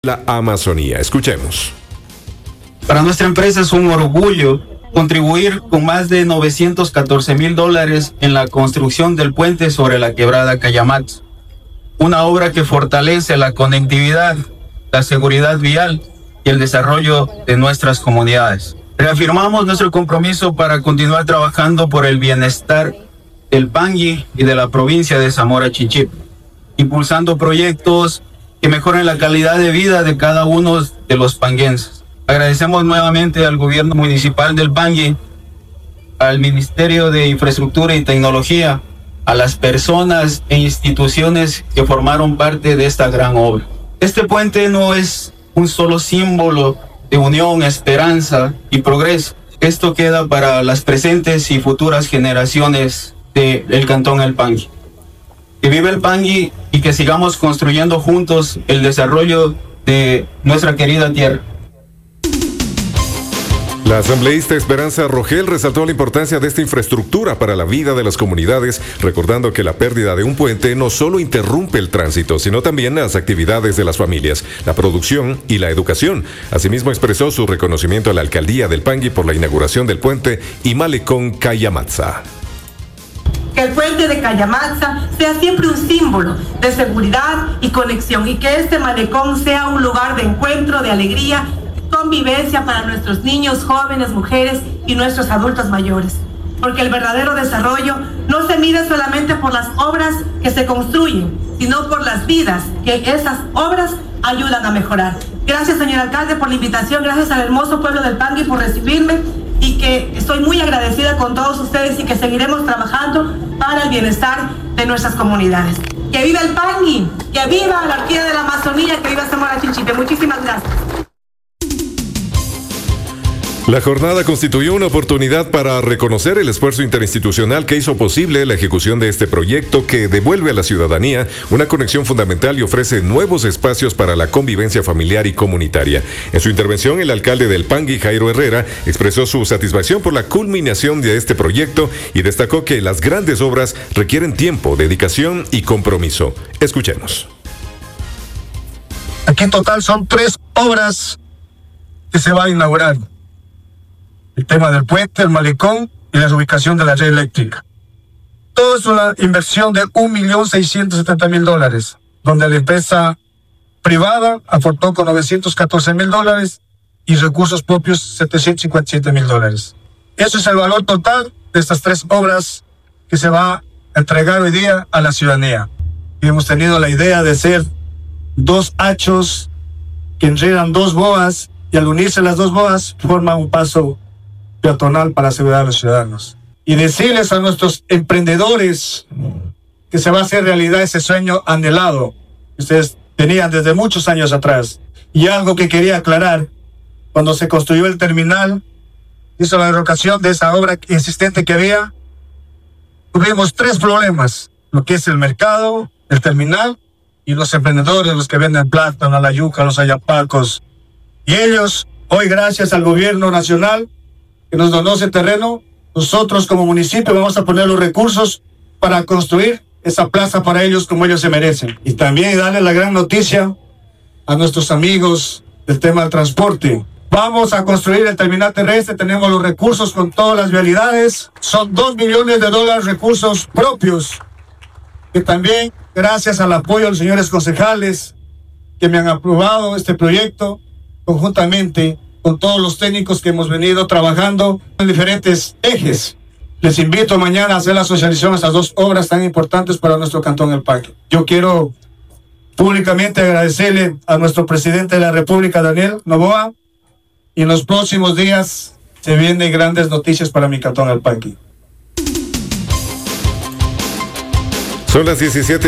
la Amazonía. Escuchemos. Para nuestra empresa es un orgullo contribuir con más de $914,000 en la construcción del puente sobre la quebrada Cayamatza, una obra que fortalece la conectividad, la seguridad vial y el desarrollo de nuestras comunidades. Reafirmamos nuestro compromiso para continuar trabajando por el bienestar del Pangui y de la provincia de Zamora Chinchipe, impulsando proyectos que mejoren la calidad de vida de cada uno de los panguenses. Agradecemos nuevamente al gobierno municipal del Pangui, al Ministerio de Infraestructura y Tecnología, a las personas e instituciones que formaron parte de esta gran obra. Este puente no es un solo símbolo de unión, esperanza y progreso. Esto queda para las presentes y futuras generaciones del Cantón El Pangui. Que viva el Pangui y que sigamos construyendo juntos el desarrollo de nuestra querida tierra. La asambleísta Esperanza Rogel resaltó la importancia de esta infraestructura para la vida de las comunidades, recordando que la pérdida de un puente no solo interrumpe el tránsito, sino también las actividades de las familias, la producción y la educación. Asimismo, expresó su reconocimiento a la alcaldía del Pangui por la inauguración del puente y malecón Cayamatza. Que el puente de Cayamatza sea siempre un símbolo de seguridad y conexión, y que este malecón sea un lugar de encuentro, de alegría, convivencia para nuestros niños, jóvenes, mujeres y nuestros adultos mayores. Porque el verdadero desarrollo no se mide solamente por las obras que se construyen, sino por las vidas que esas obras ayudan a mejorar. Gracias, señor alcalde, por la invitación, gracias al hermoso pueblo del Pangui por recibirme, y que estoy muy agradecida con todos ustedes y que seguiremos trabajando para el bienestar de nuestras comunidades. ¡Que viva el Pangui! ¡Que viva la Orquídea de la Amazonía! ¡Que viva Zamora Chinchipe! Muchísimas gracias. La jornada constituyó una oportunidad para reconocer el esfuerzo interinstitucional que hizo posible la ejecución de este proyecto que devuelve a la ciudadanía una conexión fundamental y ofrece nuevos espacios para la convivencia familiar y comunitaria. En su intervención, el alcalde del Pangui, Jairo Herrera, expresó su satisfacción por la culminación de este proyecto y destacó que las grandes obras requieren tiempo, dedicación y compromiso. Escuchemos. Aquí en total son 3 obras que se van a inaugurar. El tema del puente, el malecón y la reubicación de la red eléctrica. Todo es una inversión de $1,670,000, donde la empresa privada aportó con $914,000 y recursos propios $757,000. Eso es el valor total de estas 3 obras que se va a entregar hoy día a la ciudadanía. Y hemos tenido la idea de hacer 2 hachos que enredan 2 boas, y al unirse las 2 boas forman un paso peatonal para asegurar a los ciudadanos. Y decirles a nuestros emprendedores que se va a hacer realidad ese sueño anhelado que ustedes tenían desde muchos años atrás. Y algo que quería aclarar: cuando se construyó el terminal, hizo la derrocación de esa obra existente que había, tuvimos 3 problemas: lo que es el mercado, el terminal y los emprendedores, los que venden plátano, la yuca, los ayapacos. Y ellos, hoy, gracias al gobierno nacional que nos donó ese terreno, nosotros como municipio vamos a poner los recursos para construir esa plaza para ellos como ellos se merecen. Y también darle la gran noticia a nuestros amigos del tema del transporte. Vamos a construir el terminal terrestre, tenemos los recursos con todas las vialidades. Son $2 millones recursos propios, que también, gracias al apoyo de los señores concejales que me han aprobado este proyecto, conjuntamente con todos los técnicos que hemos venido trabajando en diferentes ejes. Les invito mañana a hacer la socialización de estas 2 obras tan importantes para nuestro Cantón El Pangui. Yo quiero públicamente agradecerle a nuestro presidente de la República, Daniel Noboa, y en los próximos días se vienen grandes noticias para mi Cantón El Pangui. Son las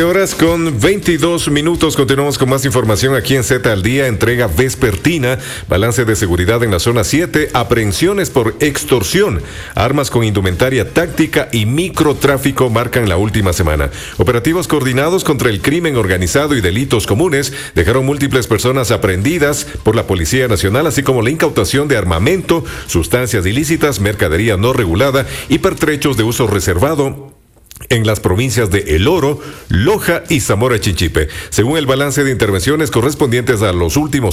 17:22. Continuamos con más información aquí en Z al Día. Entrega vespertina, balance de seguridad en la zona 7, aprehensiones por extorsión, armas con indumentaria táctica y microtráfico marcan la última semana. Operativos coordinados contra el crimen organizado y delitos comunes dejaron múltiples personas aprehendidas por la Policía Nacional, así como la incautación de armamento, sustancias ilícitas, mercadería no regulada y pertrechos de uso reservado en las provincias de El Oro, Loja y Zamora Chinchipe, según el balance de intervenciones correspondientes a los últimos